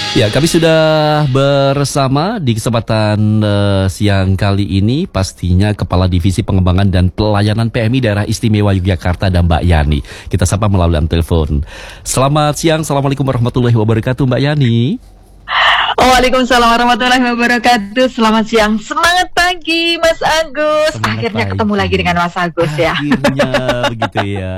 Ya, kami sudah bersama di kesempatan siang kali ini pastinya Kepala Divisi Pengembangan dan Pelayanan PMI Daerah Istimewa Yogyakarta dan Mbak Yani. Kita sapa melalui telepon. Selamat siang, Assalamualaikum warahmatullahi wabarakatuh Mbak Yani. Waalaikumsalam warahmatullahi wabarakatuh. Selamat siang, semangat pagi Mas Agus. Semangat Akhirnya pagi. ketemu lagi dengan Mas Agus ya. Akhirnya begitu ya.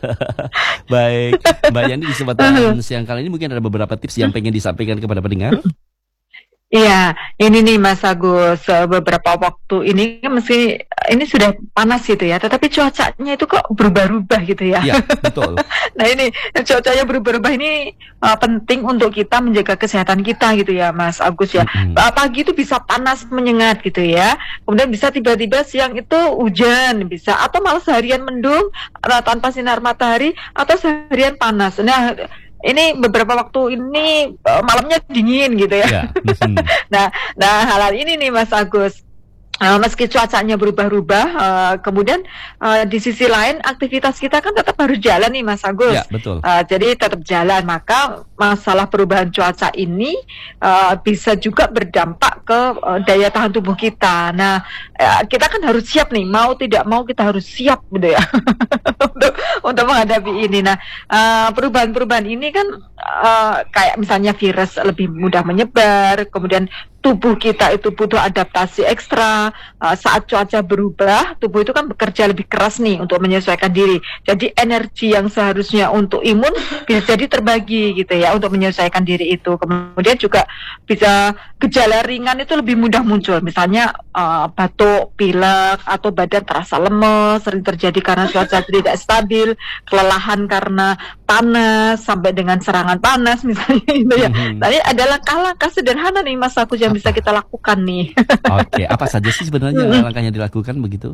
Baik, Mbak Yani, di kesempatan siang kali ini mungkin ada beberapa tips yang pengen disampaikan kepada pendengar. Iya, ini nih Mas Agus, beberapa waktu ini kan ini sudah panas gitu ya, tetapi cuacanya itu kok berubah-ubah gitu ya. Iya, betul. Nah ini cuacanya berubah-ubah ini penting untuk kita menjaga kesehatan kita gitu ya Mas Agus ya. Pagi itu bisa panas menyengat gitu ya, kemudian bisa tiba-tiba siang itu hujan bisa, atau malah seharian mendung tanpa sinar matahari, atau seharian panas. Nah ini beberapa waktu ini malamnya dingin gitu ya. Nah hal ini nih Mas Agus. Meski cuacanya berubah-ubah, kemudian di sisi lain aktivitas kita kan tetap harus jalan nih Mas Agus. Ya, betul. Jadi tetap jalan, maka masalah perubahan cuaca ini bisa juga berdampak ke daya tahan tubuh kita. Nah, kita kan harus siap nih, mau tidak mau kita harus siap gitu ya untuk menghadapi ini. Nah, perubahan-perubahan ini kan kayak misalnya virus lebih mudah menyebar, kemudian tubuh kita itu butuh adaptasi ekstra. Saat cuaca berubah, tubuh itu kan bekerja lebih keras nih untuk menyesuaikan diri. Jadi energi yang seharusnya untuk imun bisa jadi terbagi gitu ya untuk menyesuaikan diri itu. Kemudian juga bisa gejala ringan itu lebih mudah muncul. Misalnya batuk, pilek, atau badan terasa lemes, sering terjadi karena cuaca tidak stabil, kelelahan karena panas, sampai dengan serangan panas misalnya itu ya. Tadi ada langkah-langkah sederhana nih Mas Agus yang bisa kita lakukan nih. Oke, apa saja sih sebenarnya langkah yang dilakukan begitu?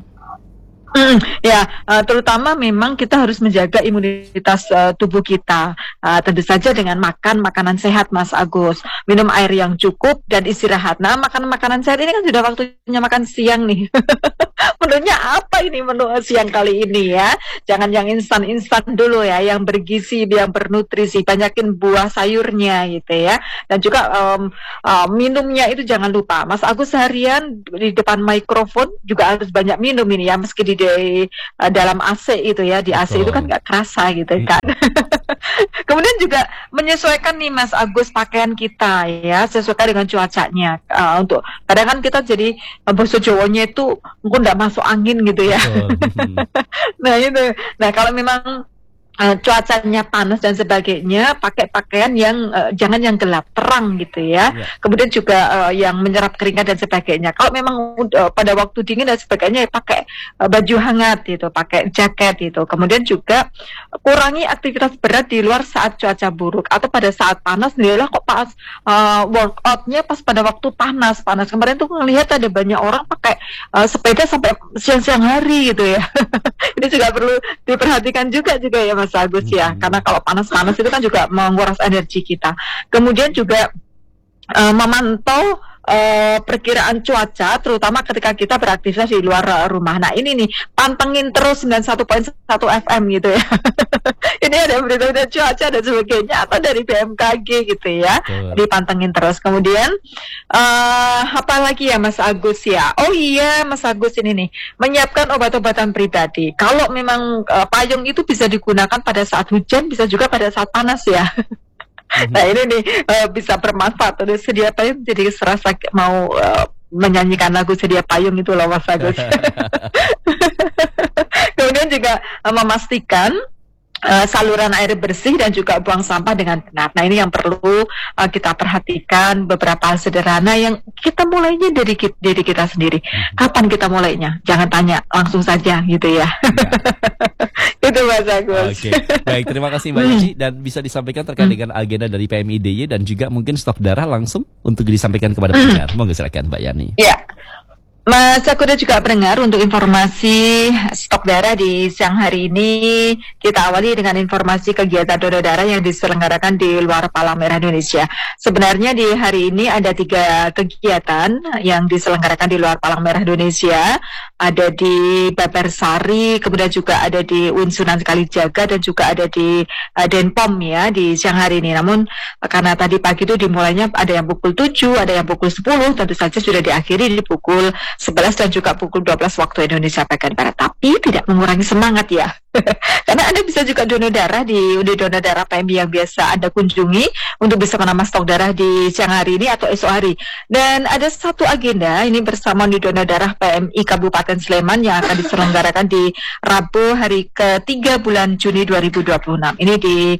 Terutama memang kita harus menjaga imunitas tubuh kita. Tentu saja dengan makan makanan sehat Mas Agus, minum air yang cukup dan istirahat. Nah, makanan sehat ini kan sudah waktunya makan siang nih. Menunya apa ini menu siang kali ini ya? Jangan yang instan-instan dulu ya, yang bergizi, yang bernutrisi, banyakin buah sayurnya gitu ya. Dan juga minumnya itu jangan lupa. Mas Agus seharian di depan mikrofon juga harus banyak minum ini ya, meski di dalam AC itu ya, di AC itu kan nggak kerasa gitu kan. Kemudian juga menyesuaikan nih Mas Agus pakaian kita ya, sesuaikan dengan cuacanya. Untuk kadang kan kita jadi bahasa Jawanya itu mungkin nggak masuk angin gitu ya. Nah itu, nah kalau memang cuacanya panas dan sebagainya, pakai pakaian yang jangan yang gelap, terang gitu ya. Kemudian juga yang menyerap keringat dan sebagainya. Kalau memang pada waktu dingin dan sebagainya, pakai baju hangat gitu, pakai jaket gitu. Kemudian juga kurangi aktivitas berat di luar saat cuaca buruk atau pada saat panas. Nih kok pas workoutnya pas pada waktu panas. Kemarin tuh ngelihat ada banyak orang pakai sepeda sampai siang-siang hari gitu ya. Ini juga perlu diperhatikan juga ya Mas Agus ya, karena kalau panas-panas itu kan juga menguras energi kita. Kemudian juga memantau perkiraan cuaca, terutama ketika kita beraktivitas di luar rumah. Nah ini nih, pantengin terus 91.1 FM gitu ya. Ini ada berita-berita cuaca dan sebagainya, atau dari BMKG gitu ya. Dipantengin terus. Kemudian apa lagi ya Mas Agus ya? Oh iya Mas Agus, ini nih, menyiapkan obat-obatan pribadi. Kalau memang payung itu bisa digunakan pada saat hujan, bisa juga pada saat panas ya. Nah ini nih bisa bermanfaat. Udah sedia payung jadi serasa mau menyanyikan lagu sedia payung itu loh Mas Agus. Kemudian juga memastikan saluran air bersih dan juga buang sampah dengan benar. Nah ini yang perlu kita perhatikan, beberapa hal sederhana yang kita mulainya dari diri kita sendiri. Kapan kita mulainya? Jangan tanya, langsung saja gitu ya. Itu Mas Agus. Oke, baik, terima kasih Mbak Yani, dan bisa disampaikan terkait dengan agenda dari PMI DIY dan juga mungkin stok darah langsung untuk disampaikan kepada pendengar. Monggo silakan Mbak Yani. Iya. Mas aku dan juga pendengar, untuk informasi stok darah di siang hari ini, kita awali dengan informasi kegiatan donor darah yang diselenggarakan di luar Palang Merah Indonesia. Sebenarnya di hari ini ada 3 kegiatan yang diselenggarakan di luar Palang Merah Indonesia. Ada di Babarsari, kemudian juga ada di UIN Sunan Kalijaga, dan juga ada di Denpom ya di siang hari ini. Namun karena tadi pagi itu dimulainya ada yang pukul 7, ada yang pukul 10, tentu saja sudah diakhiri di pukul 11 dan juga pukul 12 waktu Indonesia bagian Barat. Tapi tidak mengurangi semangat ya. Karena Anda bisa juga donor darah di unit donor darah PMI yang biasa Anda kunjungi untuk bisa menambah stok darah di siang hari ini atau esok hari. Dan ada satu agenda ini bersama unit donor darah PMI Kabupaten Sleman yang akan diselenggarakan di Rabu hari ke-3 bulan Juni 2026. Ini di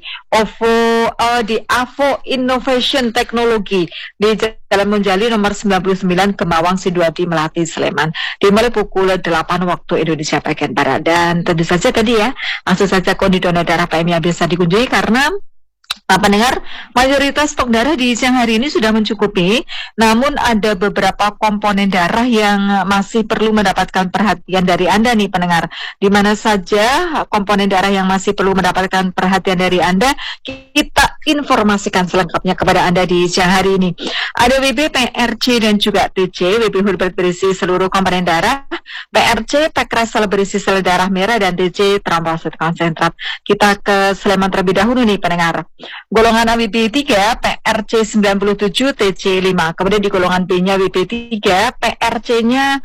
AVO Innovation Technology di Jalan Monjali nomor 99 Kemawang Sidoarjo Melati Sleman. Dimulai pukul 8 waktu Indonesia bagian Barat. Dan tentu saja tadi ya, langsung saja ke donor darah PMI yang bisa dikunjungi karena pendengar, mayoritas stok darah di siang hari ini sudah mencukupi, namun ada beberapa komponen darah yang masih perlu mendapatkan perhatian dari Anda nih pendengar. Di mana saja komponen darah yang masih perlu mendapatkan perhatian dari Anda, kita informasikan selengkapnya kepada Anda di siang hari ini. Ada WB, PRC, dan juga TC. WB Hulbert berisi seluruh komponen darah, PRC, Pekresel berisi sel darah merah, dan TC trombosit konsentrat. Kita ke Sleman terlebih dahulu nih pendengar. Golongan A WB3 PRC 97 TC 5. Kemudian di golongan B-nya WB3 PRC-nya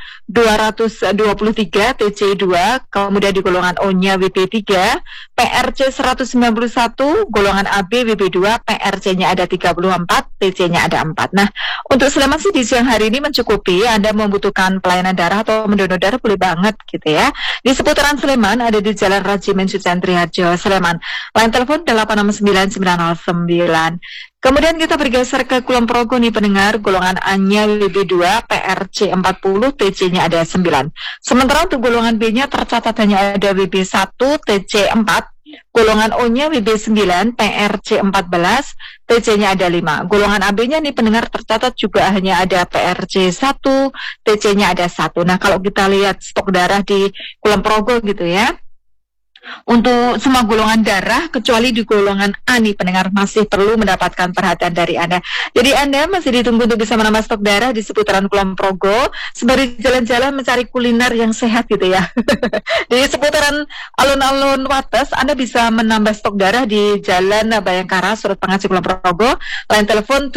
223 TC 2. Kemudian di golongan O-nya WB3 PRC 191. Golongan AB WB2 PRC-nya ada 34, TC-nya ada 4. Nah, untuk Sleman sih di siang hari ini mencukupi. Anda membutuhkan pelayanan darah atau mendonor darah boleh banget gitu ya. Di seputaran Sleman ada di Jalan Rajimin Sucentri Harjo Sleman. Line telepon 869 909. Kemudian kita bergeser ke Kulon Progo nih pendengar. Golongan A-nya WB2 PRC 40, TC-nya ada 9. Sementara untuk golongan B-nya tercatat hanya ada WB1 TC 4. Golongan O-nya WB9 PRC 14, TC-nya ada 5. Golongan AB-nya nih pendengar tercatat juga hanya ada PRC 1, TC-nya ada 1. Nah, kalau kita lihat stok darah di Kulon Progo gitu ya, untuk semua golongan darah kecuali di golongan A nih pendengar masih perlu mendapatkan perhatian dari Anda. Jadi Anda masih ditunggu untuk bisa menambah stok darah di seputaran Kulon Progo sembari jalan-jalan mencari kuliner yang sehat gitu ya. Di seputaran alun-alun Wates Anda bisa menambah stok darah di Jalan Bayangkara Surut Pengaji Kulon Progo. Line telepon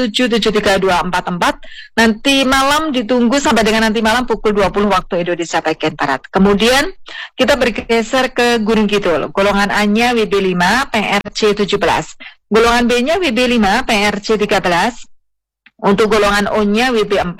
773244. Nanti malam ditunggu sampai dengan nanti malam pukul 20 waktu Indonesia bagian Barat. Kemudian kita bergeser ke Gunung Kidul. Golongan A-nya WB5 PRC 17. Golongan B-nya WB5 PRC 13. Untuk golongan O-nya WB4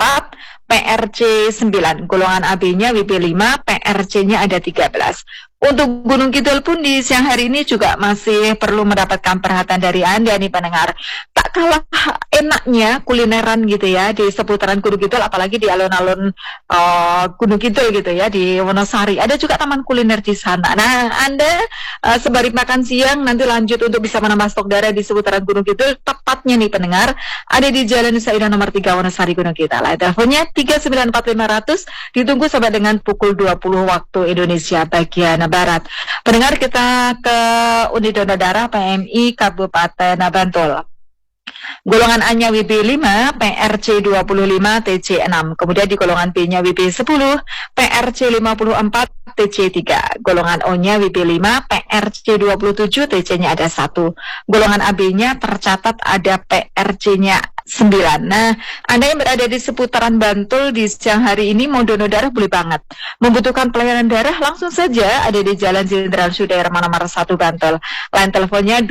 PRC 9. Golongan AB-nya WB5 PRC-nya ada 13. Untuk Gunung Kidul pun di siang hari ini juga masih perlu mendapatkan perhatian dari Anda nih pendengar. Tak kalah enaknya kulineran gitu ya di seputaran Gunung Kidul, apalagi di alun-alun Gunung Kidul gitu ya, di Wonosari. Ada juga taman kuliner di sana. Nah, Anda sembari makan siang nanti lanjut untuk bisa menambah stok darah di seputaran Gunung Kidul, tepatnya nih pendengar, ada di Jalan Nusa Indah nomor 3 Wonosari Gunung Kidul. Teleponnya 394 500, ditunggu sampai dengan pukul 20 waktu Indonesia bagian Barat. Pendengar, kita ke unit donor darah PMI Kabupaten Bantul. Golongan A-nya WB5 PRC 25 TC 6. Kemudian di golongan B-nya WB10 PRC 54 TC 3. Golongan O-nya WB5 PRC 27 TC-nya ada 1. Golongan AB-nya tercatat ada PRC-nya 9. Nah, Anda yang berada di seputaran Bantul di siang hari ini mau donor darah boleh banget. Membutuhkan pelayanan darah langsung saja ada di Jalan Jenderal Sudirman nomor 1 Bantul. Line teleponnya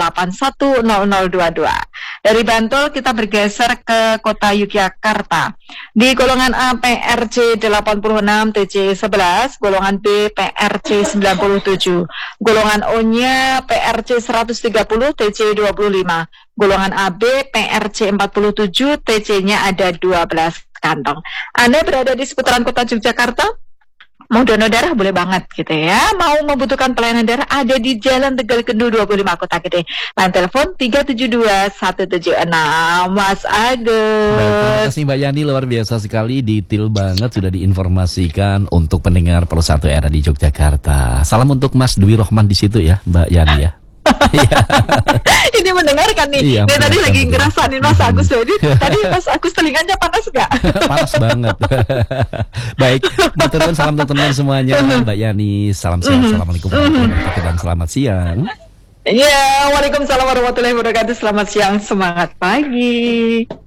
2810022. Dari Bantul kita bergeser ke kota Yogyakarta. Di golongan A PRC 86 TC 11, golongan B PRC 97, golongan O-nya PRC 130 TC 25. Golongan AB PRC 47, TC-nya ada 12 kantong. Anda berada di seputaran kota Yogyakarta? Mau donor darah boleh banget gitu ya. Mau membutuhkan pelayanan darah ada di Jalan Tegal Kendu 25 Kota Gede. Line telepon 372 176 Mas Baik, terima Agus. kasih Mbak Yani, luar biasa sekali, detail banget sudah diinformasikan untuk pendengar Pro 1 Era di Yogyakarta. Salam untuk Mas Dwi Rohman di situ ya, Mbak Yani ya. Iya. Ini mendengarkan nih. Iya, Dia tadi lagi betul. ngerasain Mas Agus. Jadi tadi Mas Agus telinganya panas gak? Panas banget. Baik, maturun salam untuk teman semuanya. Mbak Yani, salam sehat. Assalamualaikum warahmatullahi wabarakatuh dan selamat siang. Iya, waalaikumsalam warahmatullahi wabarakatuh. Selamat siang, semangat pagi.